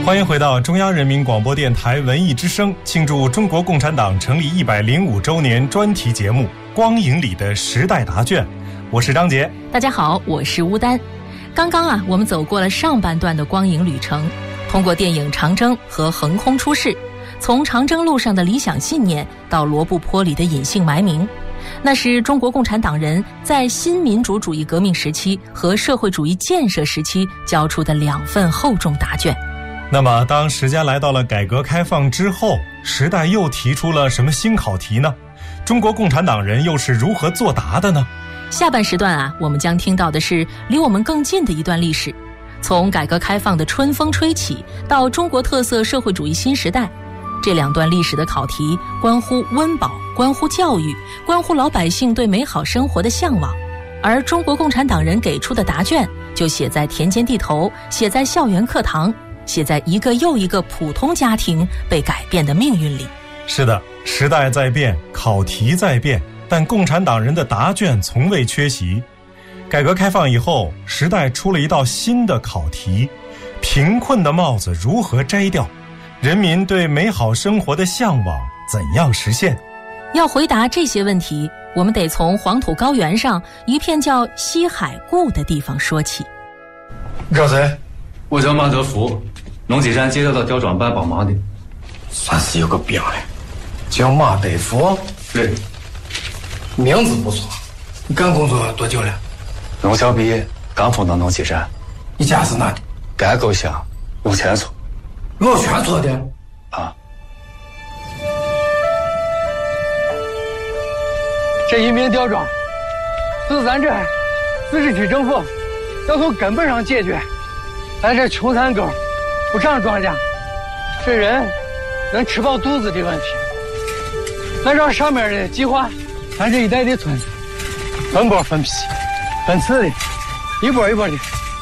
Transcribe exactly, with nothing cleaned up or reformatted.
欢迎回到中央人民广播电台文艺之声庆祝中国共产党成立一百零五周年专题节目《光影里的时代答卷》，我是张杰。 大家好，我是乌丹。刚刚啊，我们走过了上半段的光影旅程，通过电影《长征》和《横空出世》，从长征路上的理想信念到罗布泊里的隐姓埋名，那是中国共产党人在新民主主义革命时期和社会主义建设时期交出的两份厚重答卷。 那么当时间来到了改革开放之后，时代又提出了什么新考题呢？中国共产党人又是如何作答的呢？ 下半时段啊，我们将听到的是离我们更近的一段历史，从改革开放的春风吹起到中国特色社会主义新时代，这两段历史的考题关乎温饱，关乎教育，关乎老百姓对美好生活的向往，而中国共产党人给出的答卷就写在田间地头，写在校园课堂，写在一个又一个普通家庭被改变的命运里。 是的，时代在变，考题在变，但共产党人的答卷从未缺席。改革开放以后，时代出了一道新的考题：贫困的帽子如何摘掉？人民对美好生活的向往怎样实现？ 要回答这些问题，我们得从黄土高原上一片叫西海固的地方说起。 你找谁？ 我叫马德福，龙脊山接到的调转班帮忙的。 算是有个兵了，叫马德福。 对， 名字不错。你干工作多久了？ 农校毕业，刚分到龙脊山。 你家是哪的？ 甘沟乡龙泉村。 龙泉村的啊。 这一民调状是咱这自治区政府要从根本上解决咱这穷山沟不长庄稼，这人能吃饱肚子的问题。按照上面的计划，咱这一带的村子分波分批分次的一波一波的